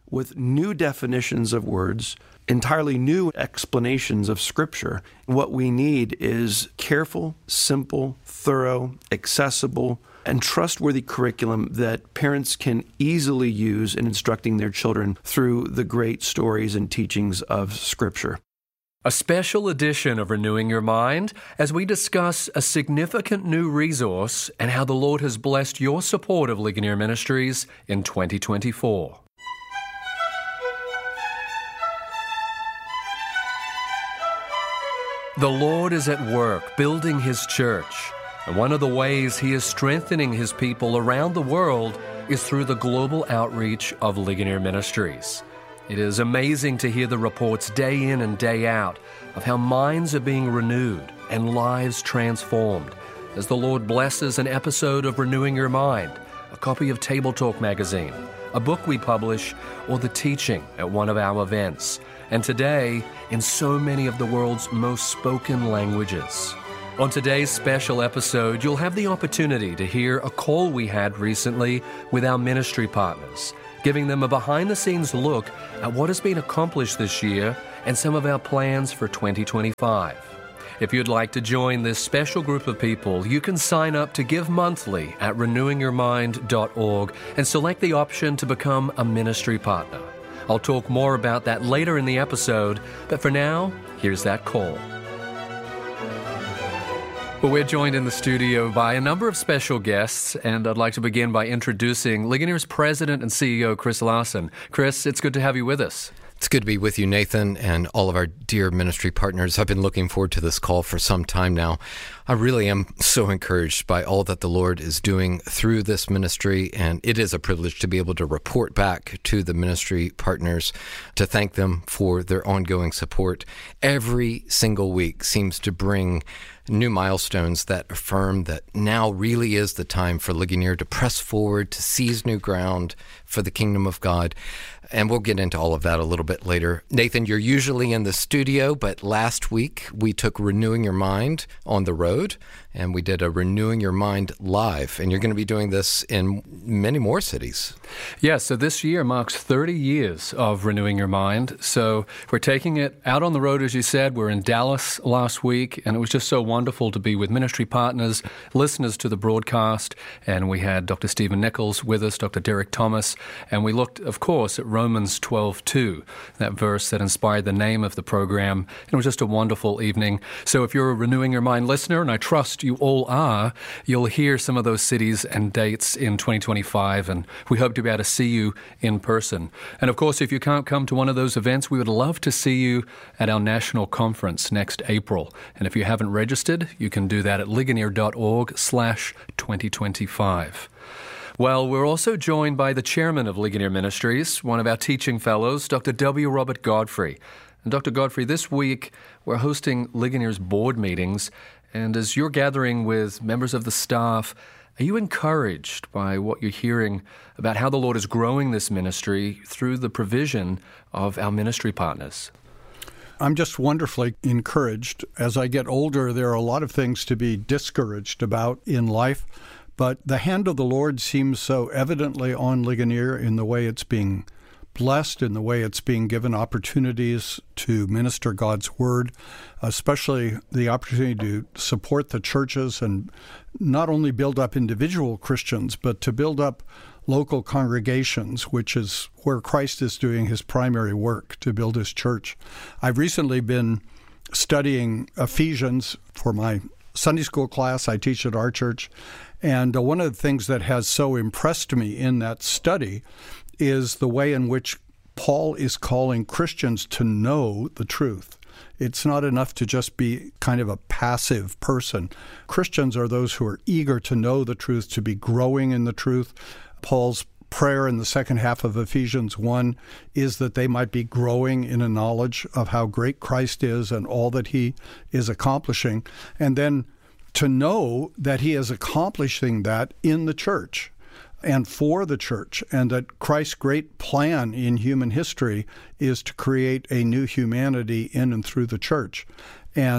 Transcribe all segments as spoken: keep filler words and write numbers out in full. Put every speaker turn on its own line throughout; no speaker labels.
with new definitions of words, entirely new explanations of Scripture. What we need is careful, simple, thorough, accessible, and trustworthy curriculum that parents can easily use in instructing their children through the great stories and teachings of Scripture.
A special edition of Renewing Your Mind as we discuss a significant new resource and how the Lord has blessed your support of Ligonier Ministries in twenty twenty-four. The Lord is at work building His church, and one of the ways He is strengthening His people around the world is through the global outreach of Ligonier Ministries. It is amazing to hear the reports day in and day out of how minds are being renewed and lives transformed as the Lord blesses an episode of Renewing Your Mind, a copy of Table Talk magazine, a book we publish, or the teaching at one of our events, and today in so many of the world's most spoken languages. On today's special episode, you'll have the opportunity to hear a call we had recently with our ministry partners, giving them a behind-the-scenes look at what has been accomplished this year and some of our plans for twenty twenty-five. If you'd like to join this special group of people, you can sign up to give monthly at renewing your mind dot org and select the option to become a ministry partner. I'll talk more about that later in the episode, but for now, here's that call. Well, we're joined in the studio by a number of special guests, and I'd like to begin by introducing Ligonier's President and C E O, Chris Larson. Chris, it's good to have you with us.
It's good to be with you, Nathan, and all of our dear ministry partners. I've been looking forward to this call for some time now. I really am so encouraged by all that the Lord is doing through this ministry, and it is a privilege to be able to report back to the ministry partners, to thank them for their ongoing support. Every single week seems to bring new milestones that affirm that now really is the time for Ligonier to press forward, to seize new ground for the kingdom of God. And we'll get into all of that a little bit later. Nathan, you're usually in the studio, but last week we took Renewing Your Mind on the road, and we did a Renewing Your Mind live. And you're going to be doing this in many more cities.
Yeah, so this year marks thirty years of Renewing Your Mind. So we're taking it out on the road, as you said. We're in Dallas last week, and it was just so wonderful to be with ministry partners, listeners to the broadcast. And we had Doctor Stephen Nichols with us, Doctor Derek Thomas, and we looked, of course, at Romans twelve two, that verse that inspired the name of the program. And it was just a wonderful evening. So if you're a Renewing Your Mind listener, and I trust you all are, you'll hear some of those cities and dates in twenty twenty-five, and we hope to be able to see you in person. And of course, if you can't come to one of those events, we would love to see you at our national conference next April. And if you haven't registered, you can do that at ligonier dot org slash twenty twenty-five. Well, we're also joined by the chairman of Ligonier Ministries, one of our teaching fellows, Doctor W. Robert Godfrey. And Doctor Godfrey, this week we're hosting Ligonier's board meetings, and as you're gathering with members of the staff, are you encouraged by what you're hearing about how the Lord is growing this ministry through the provision of our ministry partners?
I'm just wonderfully encouraged. As I get older, there are a lot of things to be discouraged about in life, but the hand of the Lord seems so evidently on Ligonier in the way it's being blessed, in the way it's being given opportunities to minister God's word, especially the opportunity to support the churches and not only build up individual Christians, but to build up local congregations, which is where Christ is doing his primary work, to build his church. I've recently been studying Ephesians for my Sunday school class I teach at our church, and uh, one of the things that has so impressed me in that study is the way in which Paul is calling Christians to know the truth. It's not enough to just be kind of a passive person. Christians are those who are eager to know the truth, to be growing in the truth. Paul's prayer in the second half of Ephesians one is that they might be growing in a knowledge of how great Christ is and all that he is accomplishing, and then to know that he is accomplishing that in the church and for the church, and that Christ's great plan in human history is to create a new humanity in and through the church. And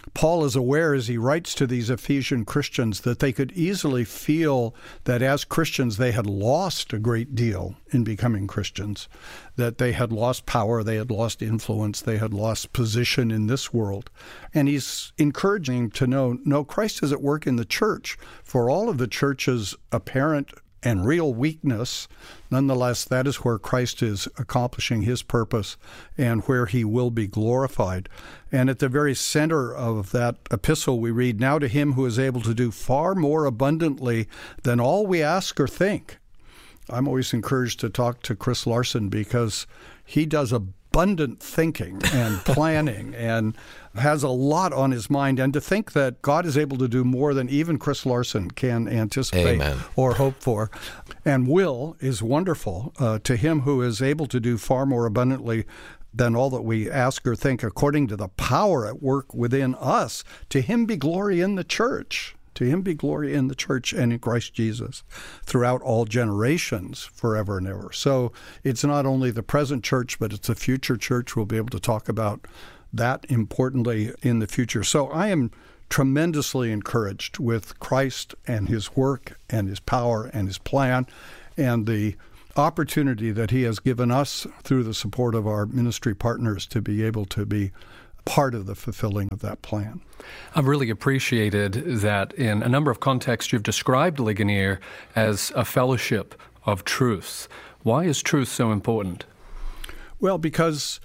Paul is aware as he writes to these Ephesian Christians that they could easily feel that as Christians they had lost a great deal in becoming Christians, that they had lost power, they had lost influence, they had lost position in this world. And he's encouraging to know, no, Christ is at work in the church. For all of the church's apparent and real weakness, nonetheless, that is where Christ is accomplishing his purpose and where he will be glorified. And at the very center of that epistle, we read, "Now to him who is able to do far more abundantly than all we ask or think." I'm always encouraged to talk to Chris Larson because he does abundant thinking and planning and has a lot on his mind. And to think that God is able to do more than even Chris Larson can anticipate
Amen.
or hope for and will is wonderful. Uh, to him who is able to do far more abundantly than all that we ask or think, according to the power at work within us, to him be glory in the church. To him be glory in the church and in Christ Jesus throughout all generations, forever and ever. So it's not only the present church, but it's the future church. We'll be able to talk about that importantly in the future. So I am tremendously encouraged with Christ and his work and his power and his plan and the opportunity that he has given us through the support of our ministry partners to be able to be part of the fulfilling of that plan.
I've really appreciated that in a number of contexts you've described Ligonier as a fellowship of truth. Why is truth so important?
Well, because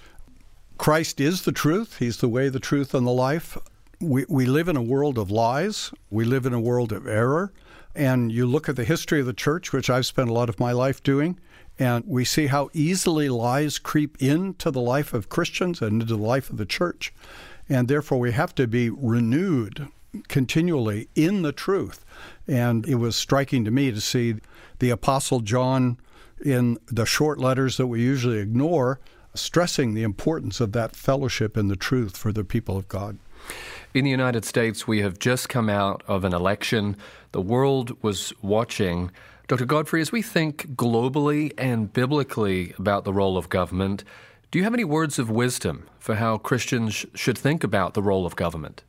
Christ is the truth. He's the way, the truth, and the life. We, we live in a world of lies. We live in a world of error. And you look at the history of the church, which I've spent a lot of my life doing, and we see how easily lies creep into the life of Christians and into the life of the church. And therefore, we have to be renewed continually in the truth. And it was striking to me to see the Apostle John in the short letters that we usually ignore, stressing the importance of that fellowship in the truth for the people of God.
In the United States, we have just come out of an election. The world was watching. Doctor Godfrey, as we think globally and biblically about the role of government, do you have any words of wisdom for how Christians should think about the role of government?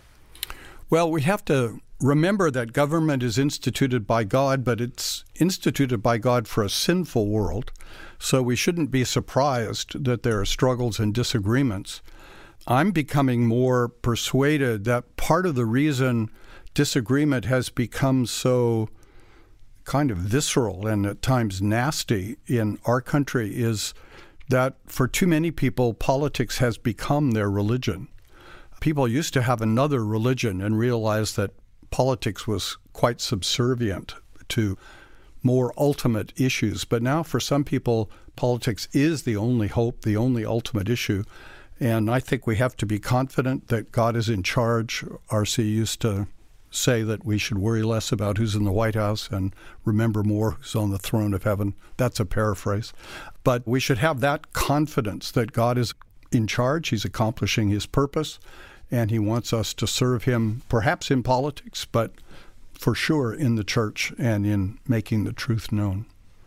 Well, we have to remember that government is instituted by God, but it's instituted by God for a sinful world. So we shouldn't be surprised that there are struggles and disagreements. I'm becoming more persuaded that part of the reason disagreement has become so kind of visceral and at times nasty in our country is that for too many people, politics has become their religion. People used to have another religion and realize that politics was quite subservient to more ultimate issues. But now for some people, politics is the only hope, the only ultimate issue. And I think we have to be confident that God is in charge. R C used to say that we should worry less about who's in the White House and remember more who's on the throne of heaven. That's a paraphrase. But we should have that confidence that God is in charge. He's accomplishing his purpose, and he wants us to serve him, perhaps in politics, but for sure in the church and in making the truth known.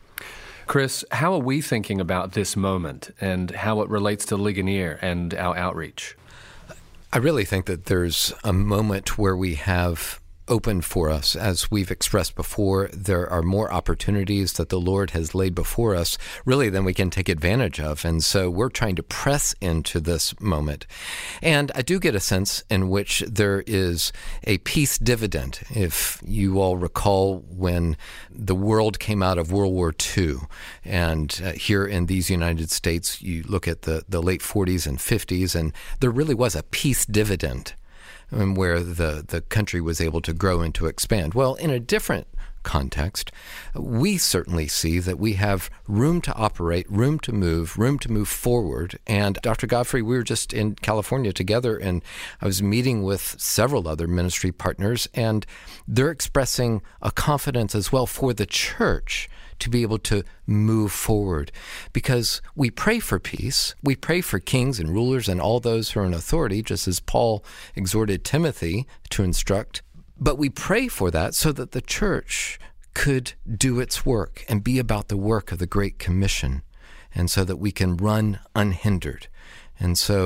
Chris, how are we thinking about this moment and how it relates to Ligonier and our outreach?
I really think that there's a moment where we have open for us. As we've expressed before, there are more opportunities that the Lord has laid before us, really, than we can take advantage of. And so we're trying to press into this moment. And I do get a sense in which there is a peace dividend. If you all recall when the world came out of World War Two, and uh, here in these United States, you look at the, the late forties and fifties, and there really was a peace dividend where the, the country was able to grow and to expand. Well, in a different context, we certainly see that we have room to operate, room to move, room to move forward. And Doctor Godfrey, we were just in California together, and I was meeting with several other ministry partners, and they're expressing a confidence as well for the church to be able to move forward. Because we pray for peace, we pray for kings and rulers and all those who are in authority, just as Paul exhorted Timothy to instruct. But we pray for that so that the church could do its work and be about the work of the Great Commission, and so that we can run unhindered. And so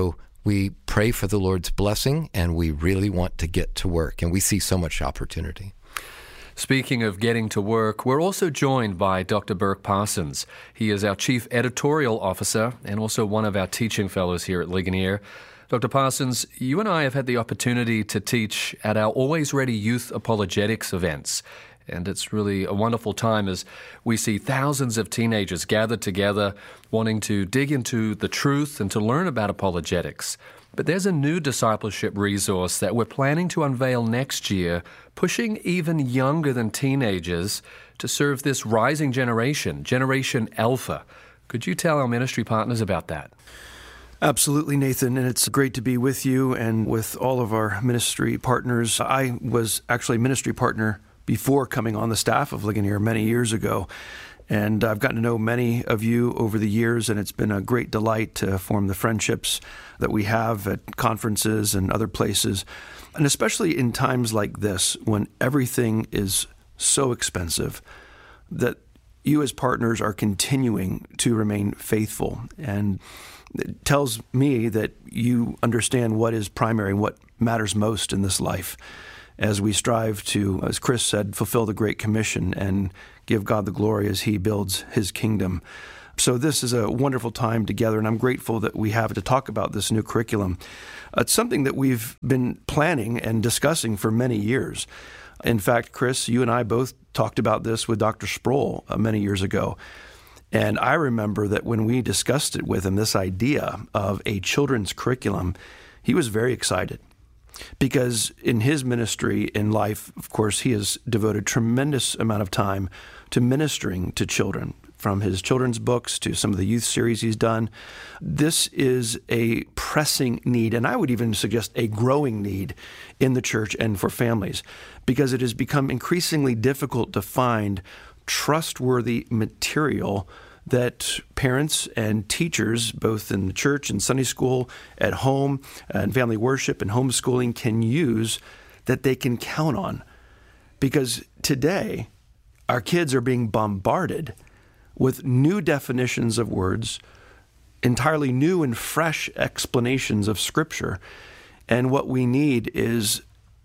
We pray for the Lord's blessing, and we really want to get to work, and we see so much opportunity.
Speaking of getting to work, we're also joined by Doctor Burk Parsons. He is our Chief Editorial Officer and also one of our teaching fellows here at Ligonier. Doctor Parsons, you and I have had the opportunity to teach at our Always Ready Youth Apologetics events. And it's really a wonderful time as we see thousands of teenagers gathered together wanting to dig into the truth and to learn about apologetics. But there's a new discipleship resource that we're planning to unveil next year, pushing even younger than teenagers to serve this rising generation, Generation Alpha. Could you tell our ministry partners about that?
Absolutely, Nathan, and it's great to be with you and with all of our ministry partners. I was actually a ministry partner before coming on the staff of Ligonier many years ago. And I've gotten to know many of you over the years, and it's been a great delight to form the friendships that we have at conferences and other places. And especially in times like this, when everything is so expensive, that you as partners are continuing to remain faithful. And it tells me that you understand what is primary and what matters most in this life, as we strive to, as Chris said, fulfill the Great Commission and give God the glory as He builds His kingdom. So this is a wonderful time together, and I'm grateful that we have to talk about this new curriculum. It's something that we've been planning and discussing for many years. In fact, Chris, you and I both talked about this with Doctor Sproul uh, many years ago. And I remember that when we discussed it with him, this idea of a children's curriculum, he was very excited. Because in his ministry in life, of course, he has devoted tremendous amount of time to ministering to children, from his children's books to some of the youth series he's done. This is a pressing need, and I would even suggest a growing need in the church and for families, because it has become increasingly difficult to find trustworthy material that parents and teachers, both in the church and Sunday school, at home, and family worship and homeschooling, can use that they can count on. Because today, our kids are being bombarded with new definitions of words, entirely new and fresh explanations of Scripture. And what we need is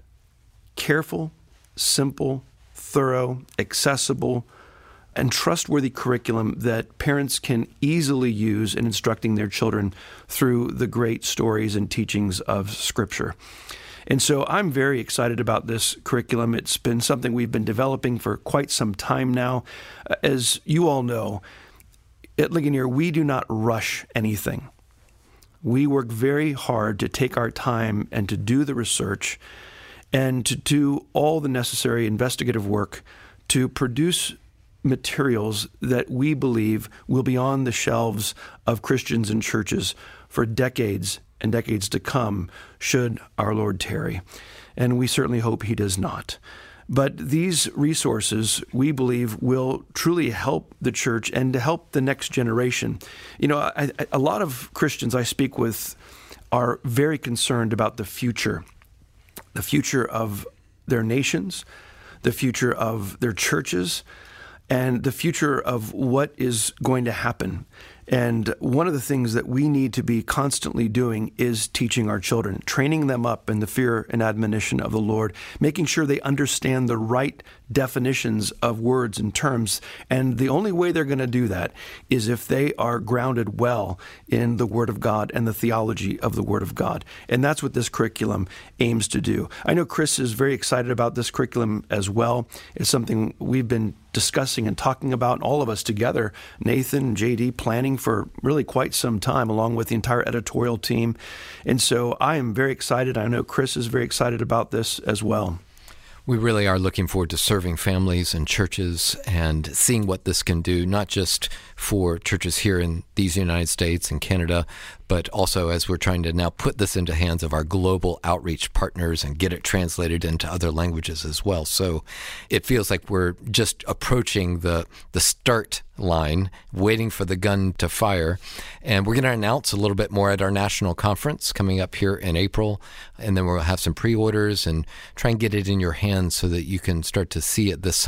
careful, simple, thorough, accessible, and trustworthy curriculum that parents can easily use in instructing their children through the great stories and teachings of Scripture. And so I'm very excited about this curriculum. It's been something we've been developing for quite some time now. As you all know, at Ligonier, we do not rush anything. We work very hard to take our time and to do the research and to do all the necessary investigative work to produce materials that we believe will be on the shelves of Christians and churches for decades and decades to come, should our Lord tarry. And we certainly hope He does not. But these resources, we believe, will truly help the church and to help the next generation. You know, I, I, a lot of Christians I speak with are very concerned about the future, the future of their nations, the future of their churches, and the future of what is going to happen. And one of the things that we need to be constantly doing is teaching our children, training them up in the fear and admonition of the Lord, making sure they understand the right definitions of words and terms. And the only way they're going to do that is if they are grounded well in the Word of God and the theology of the Word of God. And that's what this curriculum aims to do. I know Chris is very excited about this curriculum as well. It's something we've been discussing and talking about, all of us together, Nathan and J D, planning for really quite some time, along with the entire editorial team. And so I am very excited. I know Chris is very excited about this as well.
We really are looking forward to serving families and churches and seeing what this can do, not just for churches here in these United States and Canada, but also as we're trying to now put this into hands of our global outreach partners and get it translated into other languages as well. So it feels like we're just approaching the the start line, waiting for the gun to fire. And we're going to announce a little bit more at our national conference coming up here in April. And then we'll have some pre-orders and try and get it in your hands so that you can start to see it this summer.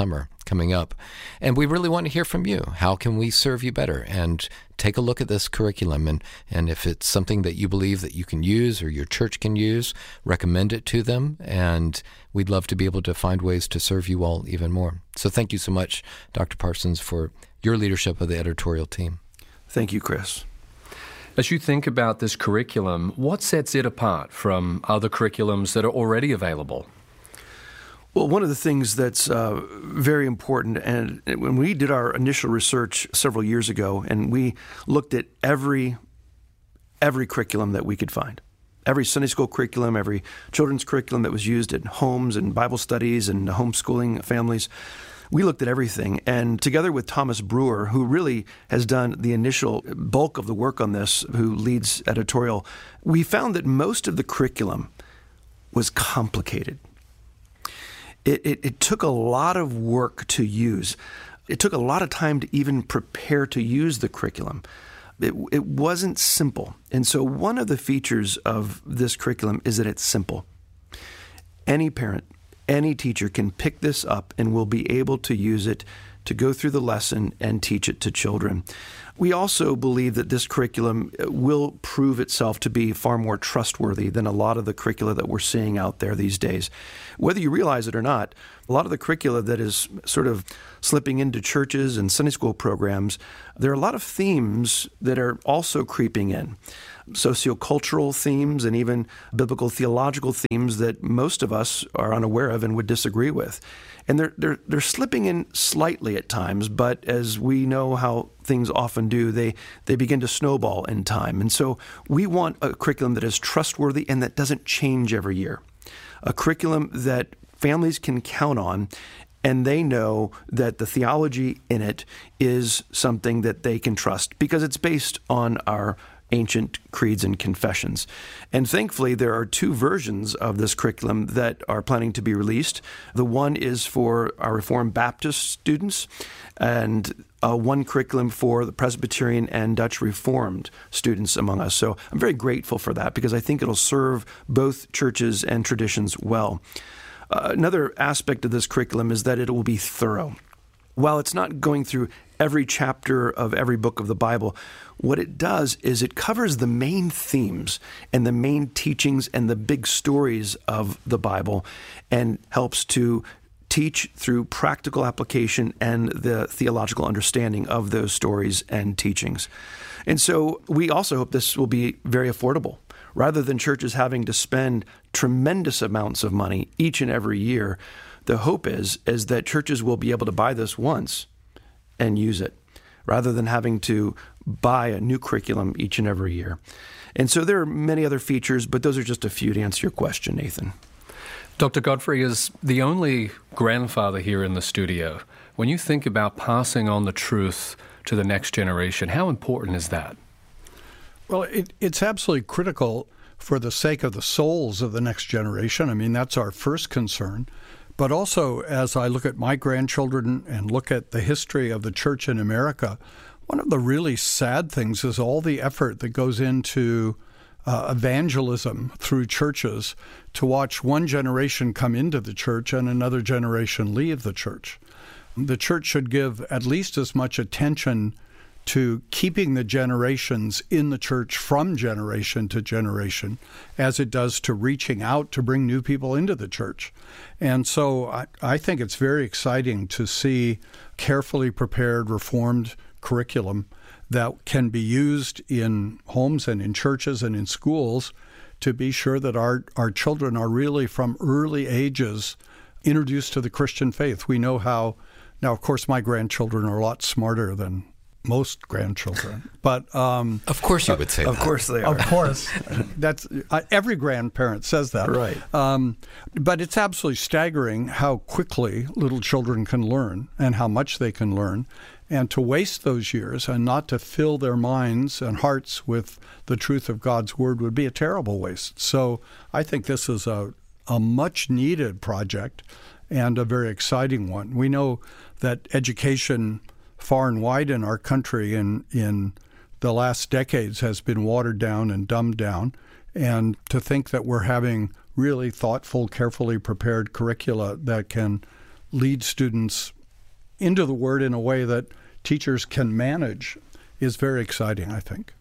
coming up. And we really want to hear from you. How can we serve you better? And take a look at this curriculum. And, and if it's something that you believe that you can use or your church can use, recommend it to them. And we'd love to be able to find ways to serve you all even more. So thank you so much, Doctor Parsons, for your leadership of the editorial team.
Thank you, Chris.
As you think about this curriculum, what sets it apart from other curriculums that are already available?
Well, one of the things that's uh, very important, and when we did our initial research several years ago, and we looked at every every curriculum that we could find, every Sunday school curriculum, every children's curriculum that was used in homes and Bible studies and homeschooling families, we looked at everything. And together with Thomas Brewer, who really has done the initial bulk of the work on this, who leads editorial, we found that most of the curriculum was complicated. It, it, it took a lot of work to use. It took a lot of time to even prepare to use the curriculum. It, it wasn't simple. And so one of the features of this curriculum is that it's simple. Any parent, any teacher can pick this up and will be able to use it to go through the lesson and teach it to children. We also believe that this curriculum will prove itself to be far more trustworthy than a lot of the curricula that we're seeing out there these days. Whether you realize it or not, a lot of the curricula that is sort of slipping into churches and Sunday school programs, there are a lot of themes that are also creeping in. Sociocultural themes and even biblical theological themes that most of us are unaware of and would disagree with. And they're, they're, they're slipping in slightly at times, but as we know how things often do, they, they begin to snowball in time. And so we want a curriculum that is trustworthy and that doesn't change every year. A curriculum that families can count on, and they know that the theology in it is something that they can trust because it's based on our ancient creeds and confessions. And thankfully, there are two versions of this curriculum that are planning to be released. The one is for our Reformed Baptist students, and uh, one curriculum for the Presbyterian and Dutch Reformed students among us. So I'm very grateful for that because I think it'll serve both churches and traditions well. Uh, another aspect of this curriculum is that it will be thorough. While it's not going through every chapter of every book of the Bible, what it does is it covers the main themes and the main teachings and the big stories of the Bible and helps to teach through practical application and the theological understanding of those stories and teachings. And so we also hope this will be very affordable. Rather than churches having to spend tremendous amounts of money each and every year, the hope is, is that churches will be able to buy this once and use it, rather than having to buy a new curriculum each and every year. And so there are many other features, but those are just a few to answer your question, Nathan.
Doctor Godfrey is the only grandfather here in the studio. When you think about passing on the truth to the next generation, how important is that?
Well, it, it's absolutely critical for the sake of the souls of the next generation. I mean, that's our first concern. But also, as I look at my grandchildren and look at the history of the church in America, one of the really sad things is all the effort that goes into uh, evangelism through churches to watch one generation come into the church and another generation leave the church. The church should give at least as much attention to keeping the generations in the church from generation to generation as it does to reaching out to bring new people into the church. And so I, I think it's very exciting to see carefully prepared Reformed curriculum that can be used in homes and in churches and in schools to be sure that our, our children are really from early ages introduced to the Christian faith. We know how, now of course my grandchildren are a lot smarter than most grandchildren, but um,
of course you would say
of
that.
Of course they are.
Of course, that's uh, every grandparent says that,
right?
Um, but it's absolutely staggering how quickly little children can learn and how much they can learn, and to waste those years and not to fill their minds and hearts with the truth of God's word would be a terrible waste. So I think this is a a much needed project and a very exciting one. We know that education far and wide in our country in in the last decades has been watered down and dumbed down. And to think that we're having really thoughtful, carefully prepared curricula that can lead students into the Word in a way that teachers can manage is very exciting, I think.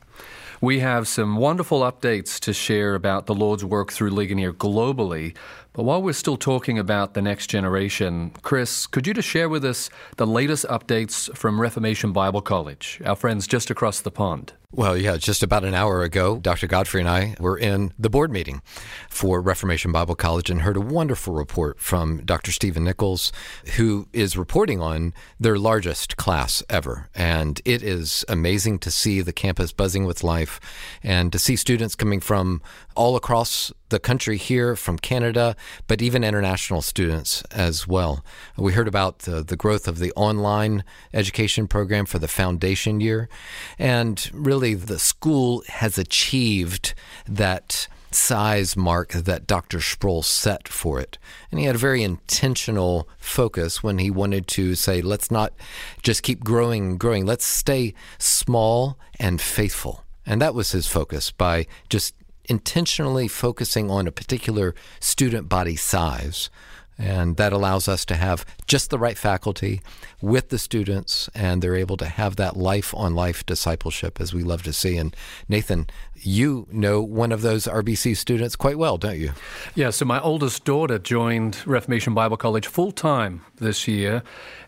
We have some wonderful updates to share about the Lord's work through Ligonier globally. But while we're still talking about the next generation, Chris, could you just share with us the latest updates from Reformation Bible College, our friends just across the pond?
Well, yeah, just about an hour ago, Doctor Godfrey and I were in the board meeting for Reformation Bible College and heard a wonderful report from Doctor Stephen Nichols, who is reporting on their largest class ever. And it is amazing to see the campus buzzing with life and to see students coming from all across the country here, from Canada, but even international students as well. We heard about the, the growth of the online education program for the foundation year, and really the school has achieved that size mark that Doctor Sproul set for it. And he had a very intentional focus when he wanted to say, let's not just keep growing and growing, let's stay small and faithful. And that was his focus by just intentionally focusing on a particular student body size. And that allows us to have just the right faculty with the students, and they're able to have that life-on-life discipleship, as we love to see. And Nathan, you know one of those R B C students quite well, don't you?
Yeah, so my oldest daughter joined Reformation Bible College full-time this year.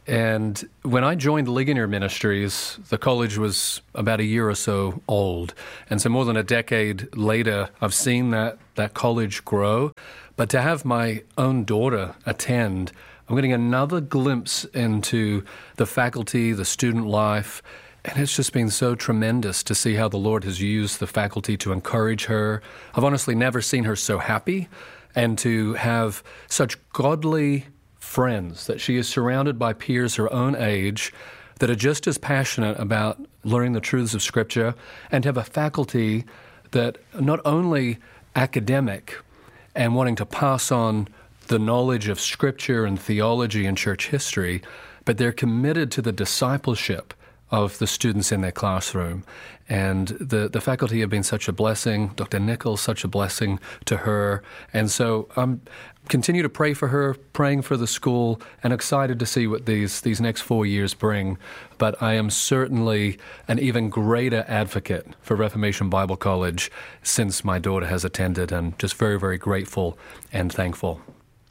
And when I joined Ligonier Ministries, the college was about a year or so old. And so more than a decade later, I've seen that, that college grow. But to have my own daughter attend, I'm getting another glimpse into the faculty, the student life, and it's just been so tremendous to see how the Lord has used the faculty to encourage her. I've honestly never seen her so happy, and to have such godly friends, that she is surrounded by peers her own age that are just as passionate about learning the truths of Scripture, and to have a faculty that are not only academic and wanting to pass on the knowledge of Scripture and theology and church history, but they're committed to the discipleship of the students in their classroom. And the, the faculty have been such a blessing. Doctor Nichols, such a blessing to her. And so I'm continue to pray for her, praying for the school, and excited to see what these, these next four years bring. But I am certainly an even greater advocate for Reformation Bible College since my daughter has attended, and just very, very grateful and thankful.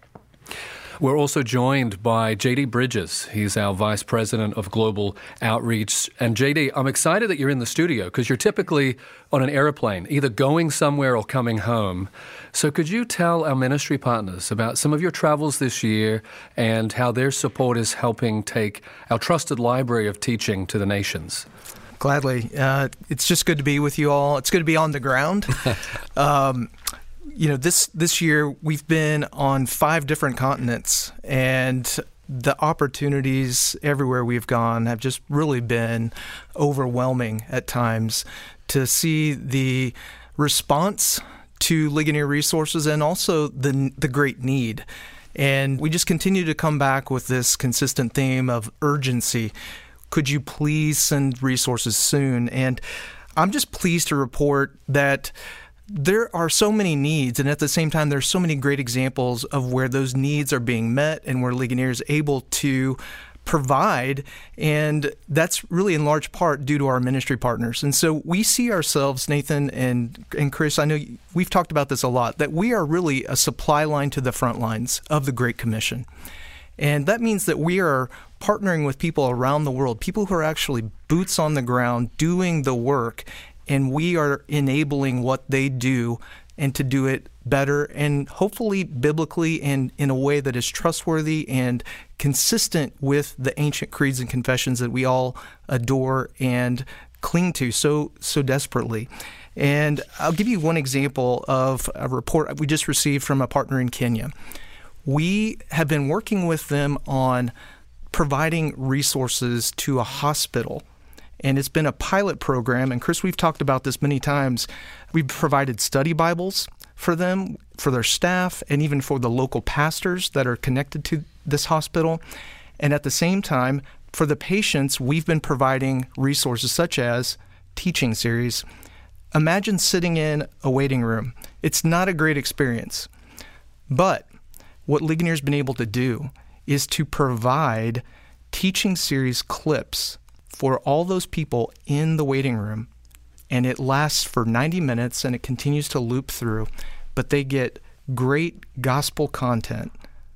We're also joined by J D Bridges. He's our Vice President of Global Outreach. And J D, I'm excited that you're in the studio because you're typically on an airplane, either going somewhere or coming home. So could you tell our ministry partners about some of your travels this year and how their support is helping take our trusted library of teaching to the nations?
Gladly. Uh, it's just good to be with you all. It's good to be on the ground. um, You know, this this year we've been on five different continents, and the opportunities everywhere we've gone have just really been overwhelming at times to see the response to Ligonier Resources and also the the great need. And we just continue to come back with this consistent theme of urgency. Could you please send resources soon? And I'm just pleased to report that there are so many needs, and at the same time, there's so many great examples of where those needs are being met and where Ligonier is able to provide, and that's really in large part due to our ministry partners. And so we see ourselves, Nathan and, and Chris, I know we've talked about this a lot, that we are really a supply line to the front lines of the Great Commission. And that means that we are partnering with people around the world, people who are actually boots on the ground doing the work, and we are enabling what they do and to do it better and hopefully biblically and in a way that is trustworthy and consistent with the ancient creeds and confessions that we all adore and cling to so so desperately. And I'll give you one example of a report we just received from a partner in Kenya. We have been working with them on providing resources to a hospital. And it's been a pilot program. And Chris, we've talked about this many times. We've provided study Bibles for them, for their staff, and even for the local pastors that are connected to this hospital. And at the same time, for the patients, we've been providing resources such as teaching series. Imagine sitting in a waiting room. It's not a great experience. But what Ligonier's been able to do is to provide teaching series clips for all those people in the waiting room, and it lasts for ninety minutes and it continues to loop through, but they get great gospel content,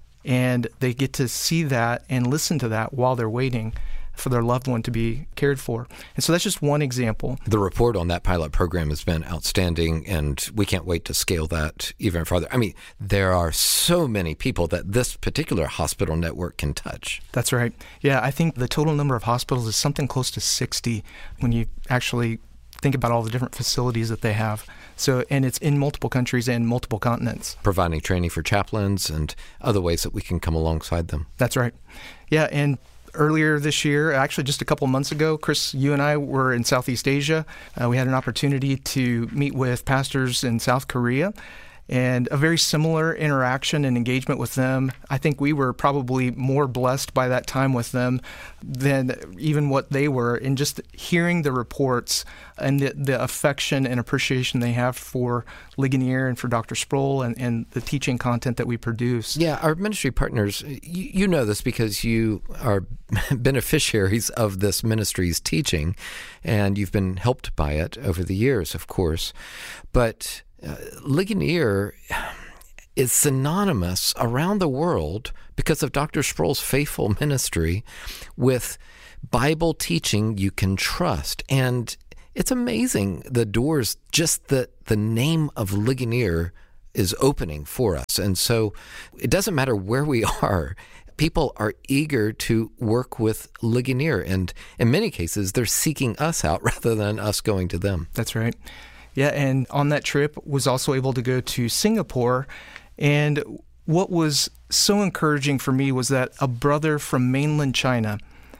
and they get to see that and listen to that while they're waiting for their loved one to be cared for. And so that's just one example.
The report on that pilot program has been outstanding, and we can't wait to scale that even further. I mean, there are so many people that this particular hospital network can touch.
That's right. Yeah, I think the total number of hospitals is something close to sixty when you actually think about all the different facilities that they have. So, and it's in multiple countries and multiple continents.
Providing training for chaplains and other ways that we can come alongside them.
That's right. Yeah, and earlier this year, actually just a couple months ago, Chris, you and I were in Southeast Asia. Uh, we had an opportunity to meet with pastors in South Korea, and a very similar interaction and engagement with them. I think we were probably more blessed by that time with them than even what they were, in just hearing the reports and the, the affection and appreciation they have for Ligonier and for Doctor Sproul and, and the teaching content that we produce.
Yeah, our ministry partners, you, you know this because you are beneficiaries of this ministry's teaching, and you've been helped by it over the years, of course. But Uh, Ligonier is synonymous around the world because of Doctor Sproul's faithful ministry with Bible teaching you can trust. And it's amazing the doors just that the name of Ligonier is opening for us. And so it doesn't matter where we are. People are eager to work with Ligonier, and in many cases, they're seeking us out rather than us going to them.
That's right. Yeah, and on that trip was also able to go to Singapore. And what was so encouraging for me was that a brother from mainland China,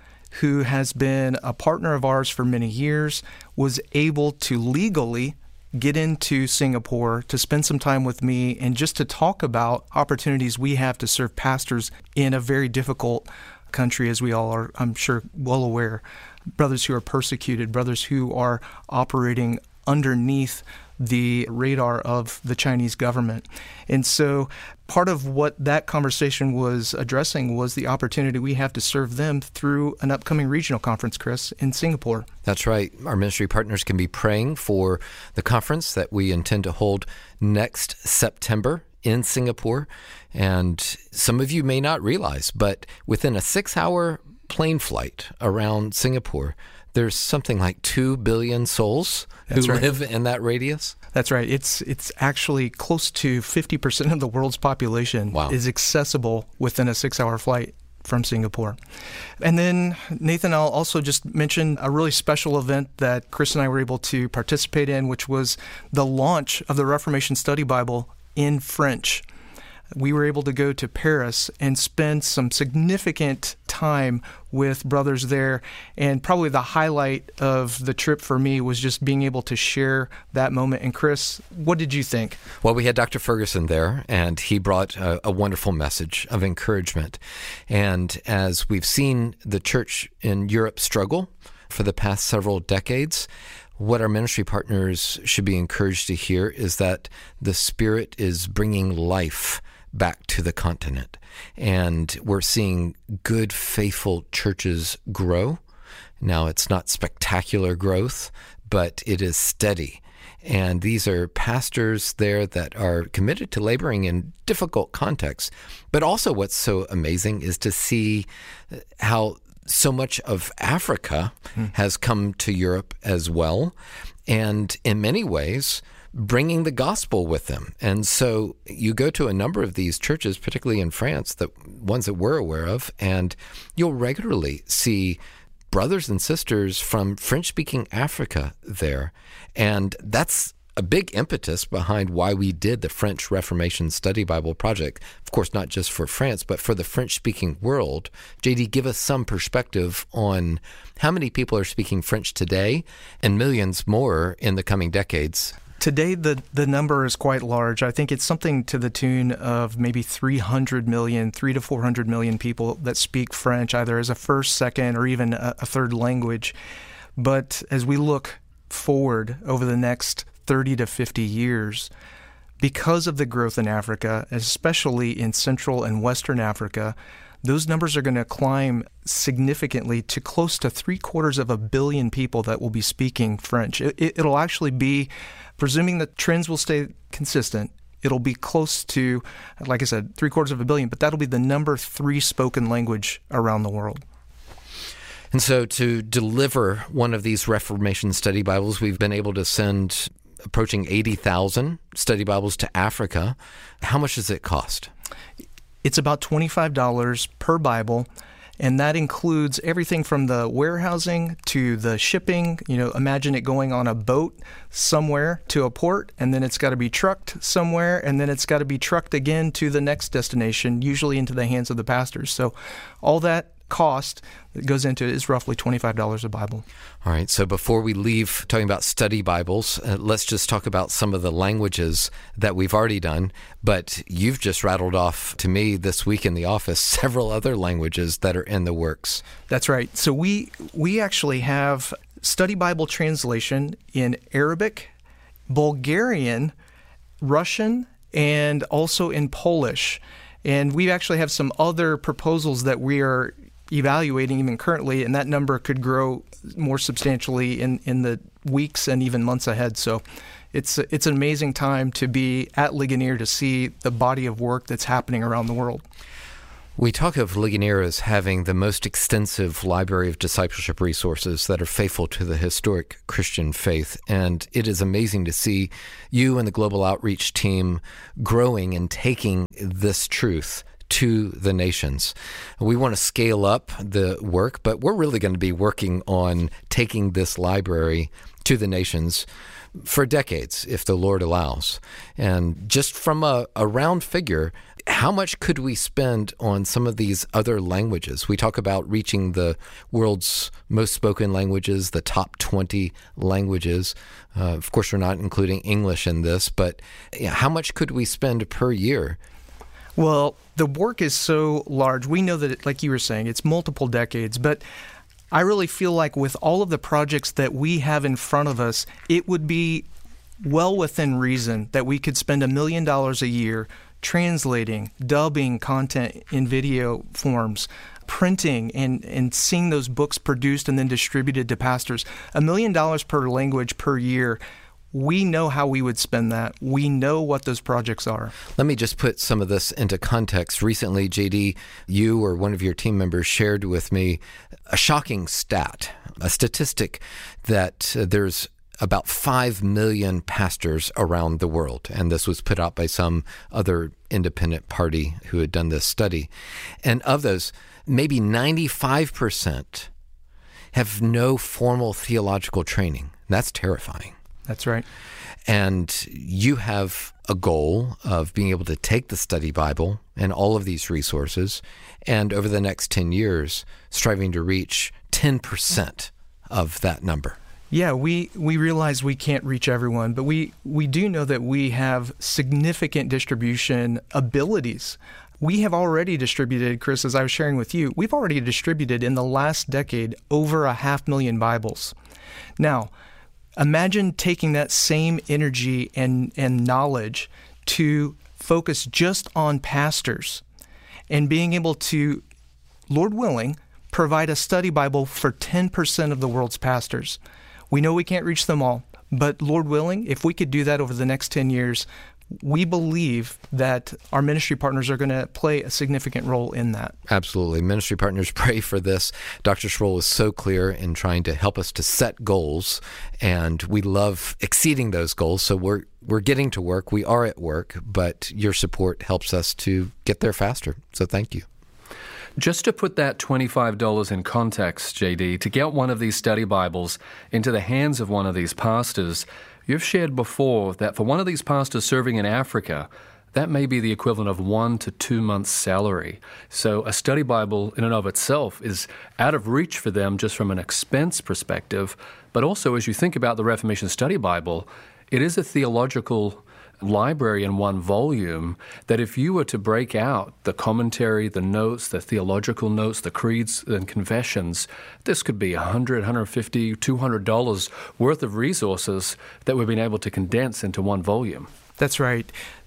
who has been a partner of ours for many years, was able to legally get into Singapore to spend some time with me and just to talk about opportunities we have to serve pastors in a very difficult country, as we all are, I'm sure, well aware. Brothers who are persecuted, brothers who are operating underneath the radar of the Chinese government. And so part of what that conversation was addressing was the opportunity we have to serve them through an upcoming regional conference, Chris, in Singapore.
That's right. Our ministry partners can be praying for the conference that we intend to hold next September in Singapore. And some of you may not realize, but within a six-hour plane flight around Singapore, there's something like two billion souls
That's
who
right.
live in that radius.
That's right. It's it's actually close to fifty percent of the world's population
Wow.
is accessible within a six-hour flight from Singapore. And then, Nathan, I'll also just mention a really special event that Chris and I were able to participate in, which was the launch of the Reformation Study Bible in French. We were able to go to Paris and spend some significant time with brothers there. And probably the highlight of the trip for me was just being able to share that moment. And Chris, what did you think?
Well, we had Doctor Ferguson there, and he brought a, a wonderful message of encouragement. And as we've seen the church in Europe struggle for the past several decades, what our ministry partners should be encouraged to hear is that the Spirit is bringing life back to the continent. And we're seeing good, faithful churches grow. Now, it's not spectacular growth, but it is steady. And these are pastors there that are committed to laboring in difficult contexts. But also what's so amazing is to see how so much of Africa mm. has come to Europe as well. And in many ways, bringing the gospel with them. And so you go to a number of these churches, particularly in France, the ones that we're aware of, and you'll regularly see brothers and sisters from French-speaking Africa there. And that's a big impetus behind why we did the French Reformation Study Bible Project. Of course, not just for France, but for the French-speaking world. J D, give us some perspective on how many people are speaking French today and millions more in the coming decades.
Today, the, the number is quite large. I think it's something to the tune of maybe three hundred million, three to four hundred million people that speak French, either as a first, second, or even a, a third language. But as we look forward over the next thirty to fifty years, because of the growth in Africa, especially in Central and Western Africa, those numbers are going to climb significantly to close to three quarters of a billion people that will be speaking French. It, it'll actually be, presuming that trends will stay consistent, it'll be close to, like I said, three quarters of a billion, but that'll be the number three spoken language around the world.
And so to deliver one of these Reformation study Bibles, we've been able to send approaching eighty thousand study Bibles to Africa. How much does it cost?
It's about twenty-five dollars per Bible, and that includes everything from the warehousing to the shipping. You know, imagine it going on a boat somewhere to a port, and then it's got to be trucked somewhere, and then it's got to be trucked again to the next destination, usually into the hands of the pastors. So all that cost that goes into it is roughly twenty-five dollars a Bible.
All right, so before we leave talking about study Bibles, uh, let's just talk about some of the languages that we've already done. But you've just rattled off to me this week in the office several other languages that are in the works.
That's right. So we we actually have study Bible translation in Arabic, Bulgarian, Russian, and also in Polish. And we actually have some other proposals that we are evaluating even currently, and that number could grow more substantially in, in the weeks and even months ahead. So it's it's an amazing time to be at Ligonier to see the body of work that's happening around the world.
We talk of Ligonier as having the most extensive library of discipleship resources that are faithful to the historic Christian faith, and it is amazing to see you and the Global Outreach team growing and taking this truth to the nations. We want to scale up the work, but we're really going to be working on taking this library to the nations for decades, if the Lord allows. And just from a, a round figure, how much could we spend on some of these other languages? We talk about reaching the world's most spoken languages, the top twenty languages. Uh, of course, we're not including English in this, but you know, how much could we spend per year?
Well, the work is so large. We know that, it, like you were saying, it's multiple decades, but I really feel like with all of the projects that we have in front of us, it would be well within reason that we could spend a million dollars a year translating, dubbing content in video forms, printing, and, and seeing those books produced and then distributed to pastors. A million dollars per language per year. We know how we would spend that. We know what those projects are.
Let me just put some of this into context. Recently, J D, you or one of your team members shared with me a shocking stat, a statistic that uh, there's about five million pastors around the world. And this was put out by some other independent party who had done this study. And of those, maybe ninety-five percent have no formal theological training. That's terrifying.
That's right.
And you have a goal of being able to take the study Bible and all of these resources, and over the next ten years, striving to reach ten percent of that number.
Yeah, we, we realize we can't reach everyone, but we, we do know that we have significant distribution abilities. We have already distributed, Chris, as I was sharing with you, we've already distributed in the last decade over a half million Bibles. Now, imagine taking that same energy and, and knowledge to focus just on pastors and being able to, Lord willing, provide a study Bible for ten percent of the world's pastors. We know we can't reach them all, but Lord willing, if we could do that over the next ten years, we believe that our ministry partners are going to play a significant role in that.
Absolutely. Ministry partners pray for this. Doctor Sproul is so clear in trying to help us to set goals, and we love exceeding those goals. So we're we're getting to work. We are at work, but your support helps us to get there faster. So thank you.
Just to put that twenty-five dollars in context, J D, to get one of these study Bibles into the hands of one of these pastors, you've shared before that for one of these pastors serving in Africa, that may be the equivalent of one to two months' salary. So a study Bible in and of itself is out of reach for them just from an expense perspective. But also, as you think about the Reformation Study Bible, it is a theological library in one volume that if you were to break out the commentary, the notes, the theological notes, the creeds and confessions, this could be one hundred dollars, one hundred fifty dollars, two hundred dollars worth of resources that we've been able to condense into one volume.
That's right.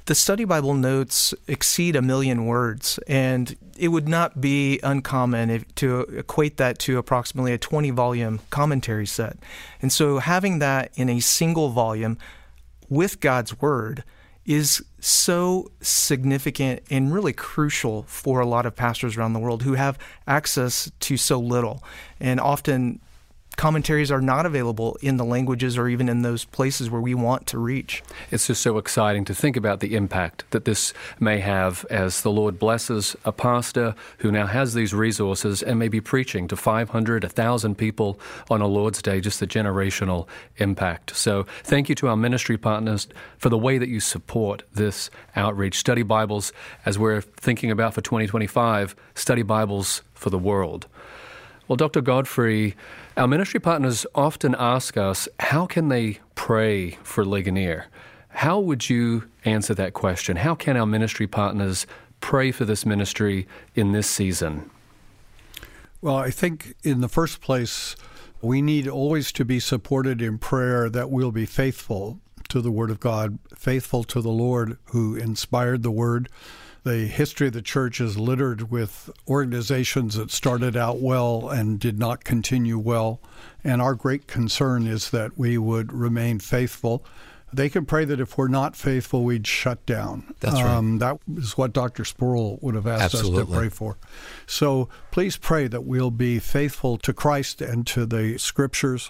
The study Bible notes exceed a million words, and it would not be uncommon if, to equate that to approximately a twenty-volume commentary set. And so having that in a single volume with God's Word is so significant and really crucial for a lot of pastors around the world who have access to so little. And often commentaries are not available in the languages or even in those places where we want to reach.
It's just so exciting to think about the impact that this may have as the Lord blesses a pastor who now has these resources and may be preaching to five hundred, one thousand people on a Lord's Day, just the generational impact. So thank you to our ministry partners for the way that you support this outreach. Study Bibles, as we're thinking about for twenty twenty-five, Study Bibles for the world. Well, Doctor Godfrey, our ministry partners often ask us, how can they pray for Ligonier? How would you answer that question? How can our ministry partners pray for this ministry in this season?
Well, I think in the first place, we need always to be supported in prayer that we'll be faithful to the Word of God, faithful to the Lord who inspired the Word. The history of the church is littered with organizations that started out well and did not continue well. And our great concern is that we would remain faithful. They can pray that if we're not faithful, we'd shut down.
That's right. Um,
that is what Doctor Sproul would have asked
Absolutely.
us to pray for. So please pray that we'll be faithful to Christ and to the Scriptures.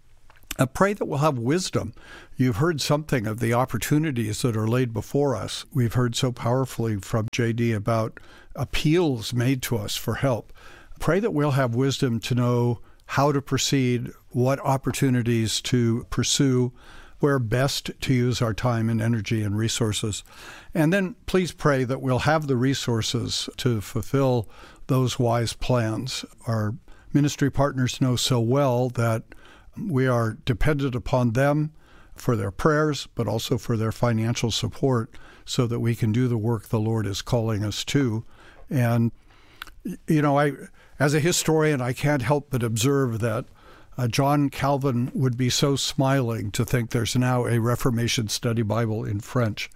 Uh, pray that we'll have wisdom. You've heard something of the opportunities that are laid before us. We've heard so powerfully from J D about appeals made to us for help. Pray that we'll have wisdom to know how to proceed, what opportunities to pursue, where best to use our time and energy and resources. And then please pray that we'll have the resources to fulfill those wise plans. Our ministry partners know so well that we are dependent upon them for their prayers, but also for their financial support so that we can do the work the Lord is calling us to. And, you know, I, as a historian, I can't help but observe that uh, John Calvin would be so smiling to think there's now a Reformation Study Bible in French.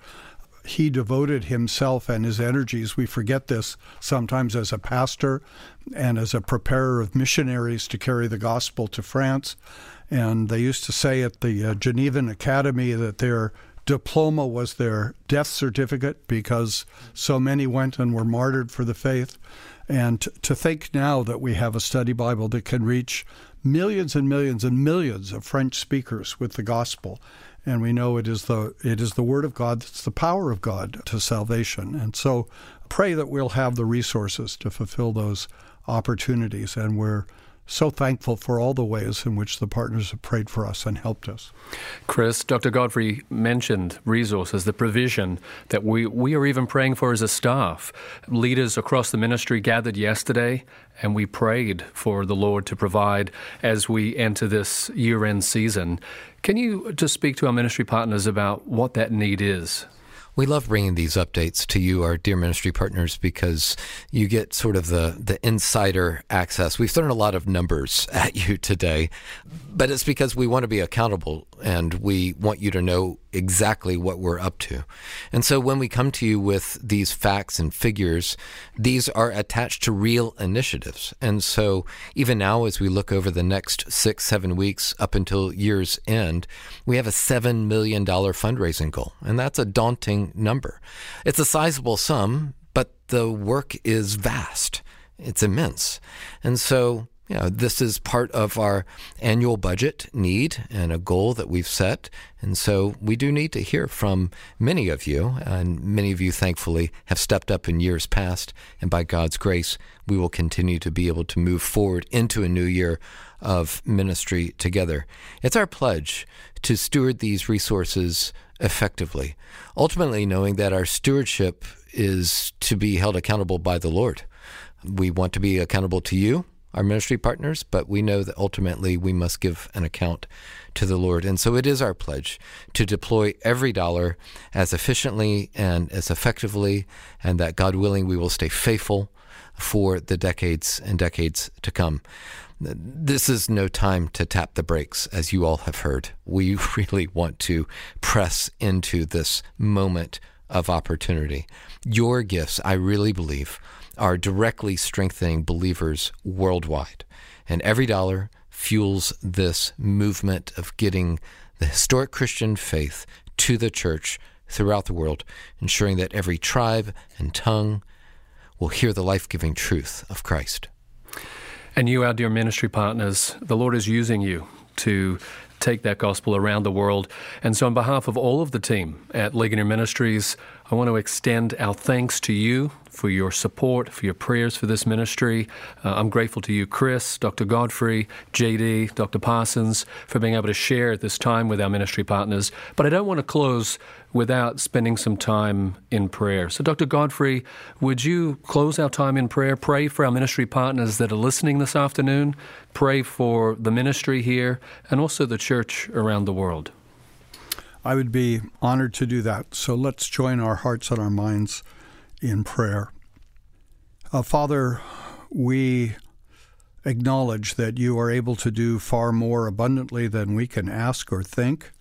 He devoted himself and his energies, we forget this sometimes, as a pastor and as a preparer of missionaries to carry the gospel to France. And they used to say at the uh, Genevan Academy that their diploma was their death certificate because so many went and were martyred for the faith. And t- to think now that we have a study Bible that can reach millions and millions and millions of French speakers with the gospel. And we know it is the it is the Word of God that's the power of God to salvation. And so pray that we'll have the resources to fulfill those opportunities. And we're so thankful for all the ways in which the partners have prayed for us and helped us.
Chris, Doctor Godfrey mentioned resources, the provision that we, we are even praying for as a staff. Leaders across the ministry gathered yesterday, and we prayed for the Lord to provide as we enter this year-end season. Can you just speak to our ministry partners about what that need is?
We love bringing these updates to you, our dear ministry partners, because you get sort of the, the insider access. We've thrown a lot of numbers at you today, but it's because we want to be accountable and we want you to know exactly what we're up to. And so when we come to you with these facts and figures, these are attached to real initiatives. And so even now, as we look over the next six, seven weeks up until year's end, we have a seven million dollars fundraising goal. And that's a daunting number. It's a sizable sum, but the work is vast. It's immense. And so, you know, this is part of our annual budget need and a goal that we've set. And so we do need to hear from many of you, and many of you, thankfully, have stepped up in years past. And by God's grace, we will continue to be able to move forward into a new year of ministry together. It's our pledge to steward these resources effectively, ultimately knowing that our stewardship is to be held accountable by the Lord. We want to be accountable to you, our ministry partners, but we know that ultimately we must give an account to the Lord. And so it is our pledge to deploy every dollar as efficiently and as effectively, and that, God willing, we will stay faithful for the decades and decades to come. This is no time to tap the brakes, as you all have heard. We really want to press into this moment of opportunity. Your gifts, I really believe, are directly strengthening believers worldwide. And every dollar fuels this movement of getting the historic Christian faith to the church throughout the world, ensuring that every tribe and tongue will hear the life-giving truth of Christ.
And you, our dear ministry partners, the Lord is using you to take that gospel around the world. And so on behalf of all of the team at Ligonier Ministries, I want to extend our thanks to you for your support, for your prayers for this ministry. Uh, I'm grateful to you, Chris, Doctor Godfrey, J D, Doctor Parsons, for being able to share at this time with our ministry partners. But I don't want to close without spending some time in prayer. So, Doctor Godfrey, would you close our time in prayer? Pray for our ministry partners that are listening this afternoon. Pray for the ministry here and also the church around the world.
I would be honored to do that. So let's join our hearts and our minds in prayer. Uh, Father, we acknowledge that you are able to do far more abundantly than we can ask or think.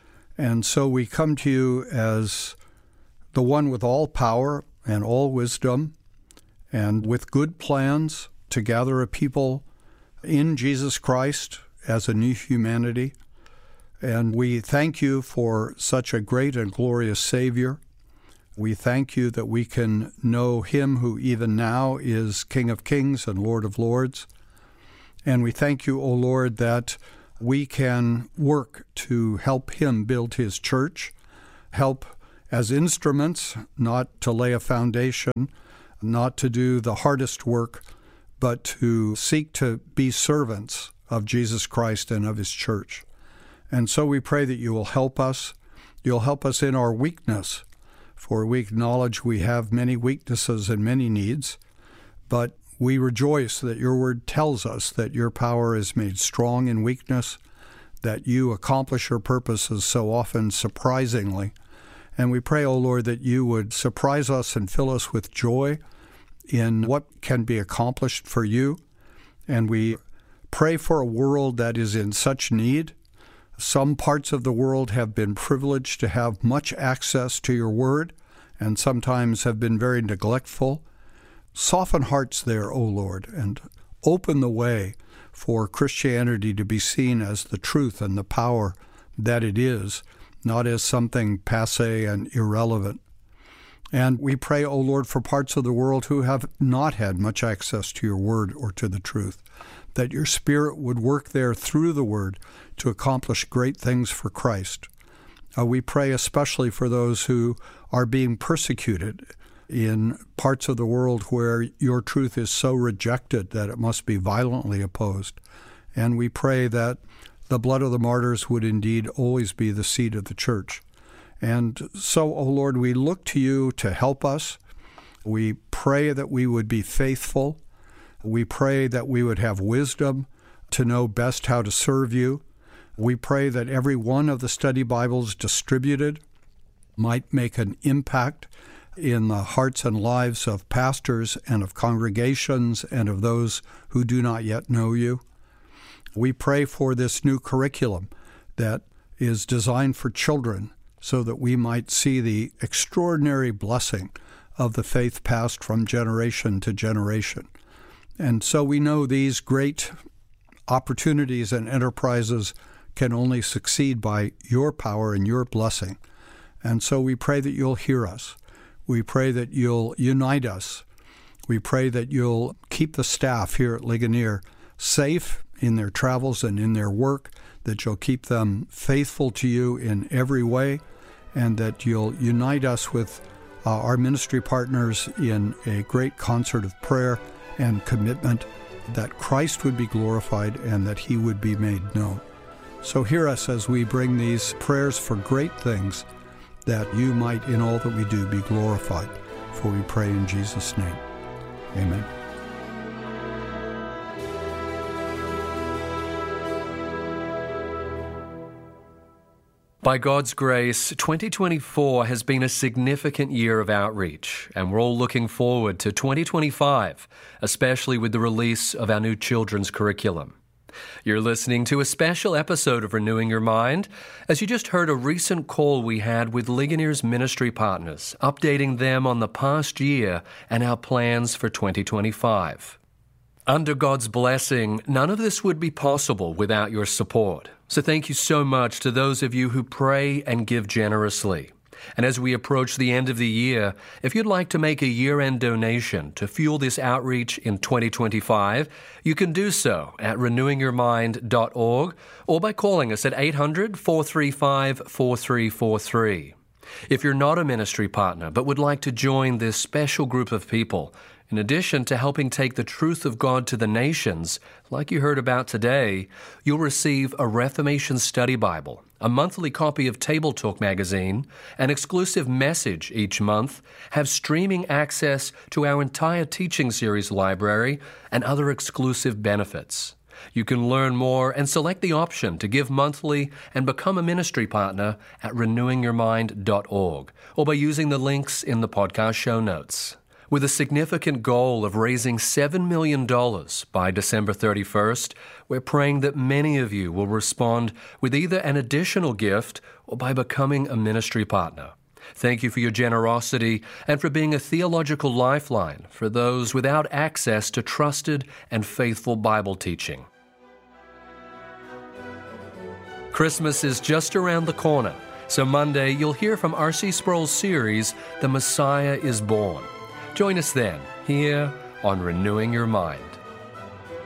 And so we come to you as the one with all power and all wisdom and with good plans to gather a people in Jesus Christ as a new humanity. And we thank you for such a great and glorious Savior. We thank you that we can know him who even now is King of Kings and Lord of Lords. And we thank you, O Lord, that we can work to help him build his church, help as instruments, not to lay a foundation, not to do the hardest work, but to seek to be servants of Jesus Christ and of his church. And so we pray that you will help us. You'll help us in our weakness, for we acknowledge we have many weaknesses and many needs, but we rejoice that your word tells us that your power is made strong in weakness, that you accomplish your purposes so often surprisingly. And we pray, O Lord, that you would surprise us and fill us with joy in what can be accomplished for you. And we pray for a world that is in such need. Some parts of the world have been privileged to have much access to your word and sometimes have been very neglectful. Soften hearts there, O Lord, and open the way for Christianity to be seen as the truth and the power that it is, not as something passé and irrelevant. And we pray, O Lord, for parts of the world who have not had much access to your word or to the truth, that your Spirit would work there through the word to accomplish great things for Christ. Uh, we pray especially for those who are being persecuted in parts of the world where your truth is so rejected that it must be violently opposed. And we pray that the blood of the martyrs would indeed always be the seed of the church. And so, O Lord, we look to you to help us. We pray that we would be faithful. We pray that we would have wisdom to know best how to serve you. We pray that every one of the study Bibles distributed might make an impact in the hearts and lives of pastors and of congregations and of those who do not yet know you. We pray for this new curriculum that is designed for children so that we might see the extraordinary blessing of the faith passed from generation to generation. And so we know these great opportunities and enterprises can only succeed by your power and your blessing. And so we pray that you'll hear us. We pray that you'll unite us. We pray that you'll keep the staff here at Ligonier safe in their travels and in their work, that you'll keep them faithful to you in every way, and that you'll unite us with uh, our ministry partners in a great concert of prayer and commitment, that Christ would be glorified and that he would be made known. So hear us as we bring these prayers for great things, that you might in all that we do be glorified. For we pray in Jesus' name. Amen.
By God's grace, twenty twenty-four has been a significant year of outreach, and we're all looking forward to twenty twenty-five, especially with the release of our new children's curriculum. You're listening to a special episode of Renewing Your Mind, as you just heard a recent call we had with Ligonier's ministry partners, updating them on the past year and our plans for twenty twenty-five. Under God's blessing, none of this would be possible without your support. So thank you so much to those of you who pray and give generously. And as we approach the end of the year, if you'd like to make a year-end donation to fuel this outreach in twenty twenty-five, you can do so at renewing your mind dot org or by calling us at eight hundred, four three five, four three four three. If you're not a ministry partner but would like to join this special group of people, in addition to helping take the truth of God to the nations, like you heard about today, you'll receive a Reformation Study Bible, a monthly copy of Table Talk magazine, an exclusive message each month, have streaming access to our entire teaching series library, and other exclusive benefits. You can learn more and select the option to give monthly and become a ministry partner at renewing your mind dot org or by using the links in the podcast show notes. With a significant goal of raising seven million dollars by December thirty-first, we're praying that many of you will respond with either an additional gift or by becoming a ministry partner. Thank you for your generosity and for being a theological lifeline for those without access to trusted and faithful Bible teaching. Christmas is just around the corner, so Monday you'll hear from R C Sproul's series, The Messiah is Born. Join us then, here on Renewing Your Mind.